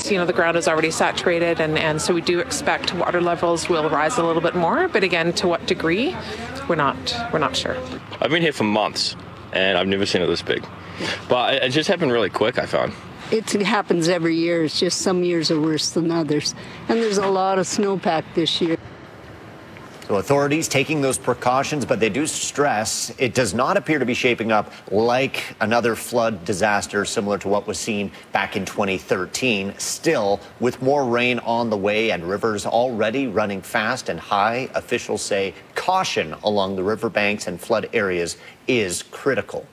the ground is already saturated, and so we do expect water levels will rise a little bit more. But again, to what degree, we're not sure. I've been here for months, and I've never seen it this big. But it just happened really quick, I found. It happens every year. It's just some years are worse than others. And there's a lot of snowpack this year. So authorities taking those precautions, but they do stress it does not appear to be shaping up like another flood disaster similar to what was seen back in 2013. Still, with more rain on the way and rivers already running fast and high, officials say caution along the riverbanks and flood areas is critical.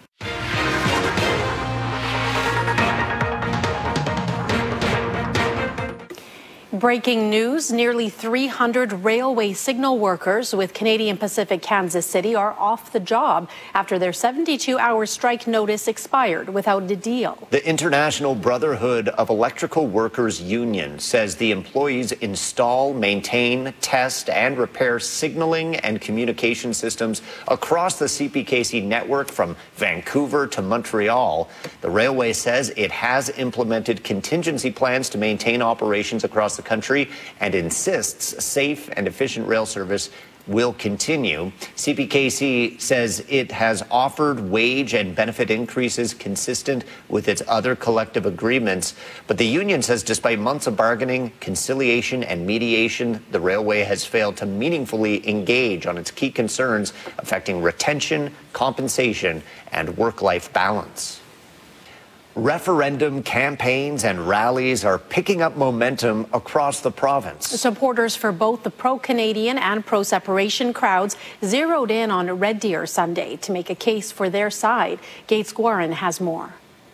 Breaking news, nearly 300 railway signal workers with Canadian Pacific Kansas City are off the job after their 72-hour strike notice expired without a deal. The International Brotherhood of Electrical Workers Union says the employees install, maintain, test, and repair signaling and communication systems across the CPKC network from Vancouver to Montreal. The railway says it has implemented contingency plans to maintain operations across the country and insists safe and efficient rail service will continue. CPKC says it has offered wage and benefit increases consistent with its other collective agreements. But the union says despite months of bargaining, conciliation and mediation, the railway has failed to meaningfully engage on its key concerns affecting retention, compensation, and work-life balance. Referendum campaigns and rallies are picking up momentum across the province. Supporters for both the pro-Canadian and pro-separation crowds zeroed in on Red Deer Sunday to make a case for their side. Gates Guarin has more.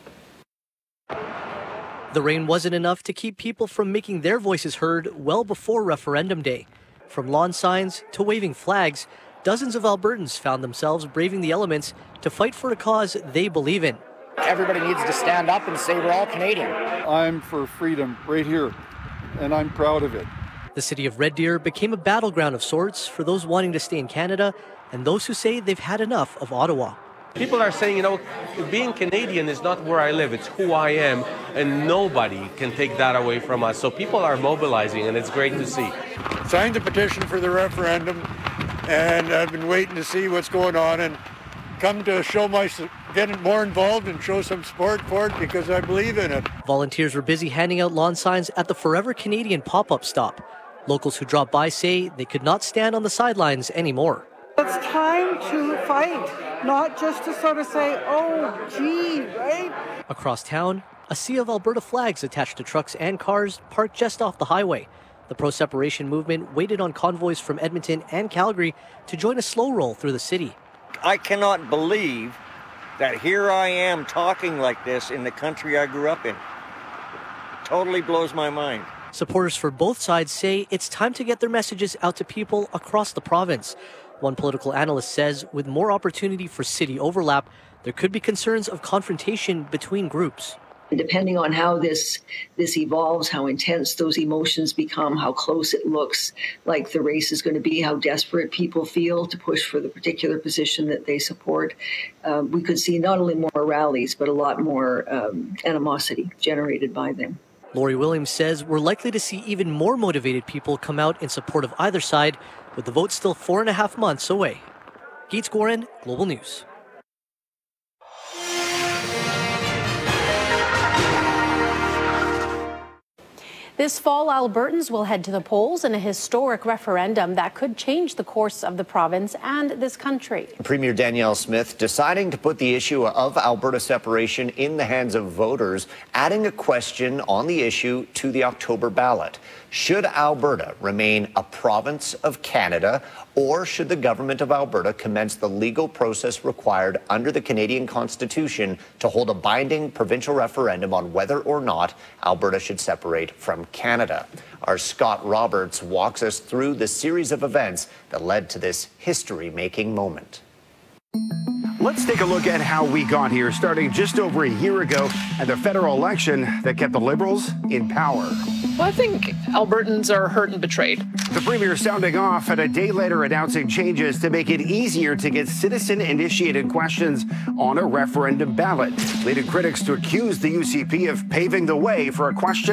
The rain wasn't enough to keep people from making their voices heard well before Referendum Day. From lawn signs to waving flags, dozens of Albertans found themselves braving the elements to fight for a cause they believe in. Everybody needs to stand up and say we're all Canadian. I'm for freedom right here, and I'm proud of it. The city of Red Deer became a battleground of sorts for those wanting to stay in Canada and those who say they've had enough of Ottawa. People are saying, being Canadian is not where I live, it's who I am, and nobody can take that away from us. So people are mobilizing, and it's great to see. Signed the petition for the referendum, and I've been waiting to see what's going on and come to show get more involved and show some support for it because I believe in it. Volunteers were busy handing out lawn signs at the Forever Canadian pop-up stop. Locals who dropped by say they could not stand on the sidelines anymore. It's time to fight, not just to sort of say, oh, gee, right? Across town, a sea of Alberta flags attached to trucks and cars parked just off the highway. The pro-separation movement waited on convoys from Edmonton and Calgary to join a slow roll through the city. I cannot believe that here I am talking like this in the country I grew up in. Totally blows my mind. Supporters for both sides say it's time to get their messages out to people across the province. One political analyst says with more opportunity for city overlap, there could be concerns of confrontation between groups. Depending on how this evolves, how intense those emotions become, how close it looks like the race is going to be, how desperate people feel to push for the particular position that they support, we could see not only more rallies, but a lot more animosity generated by them. Lori Williams says we're likely to see even more motivated people come out in support of either side, with the vote still 4.5 months away. Gates Guarin, Global News. This fall, Albertans will head to the polls in a historic referendum that could change the course of the province and this country. Premier Danielle Smith deciding to put the issue of Alberta separation in the hands of voters, adding a question on the issue to the October ballot. Should Alberta remain a province of Canada, or should the government of Alberta commence the legal process required under the Canadian Constitution to hold a binding provincial referendum on whether or not Alberta should separate from Canada? Our Scott Roberts walks us through the series of events that led to this history-making moment. Let's take a look at how we got here, starting just over a year ago at the federal election that kept the Liberals in power. Well, I think Albertans are hurt and betrayed. The Premier sounding off and a day later announcing changes to make it easier to get citizen-initiated questions on a referendum ballot, leading critics to accuse the UCP of paving the way for a question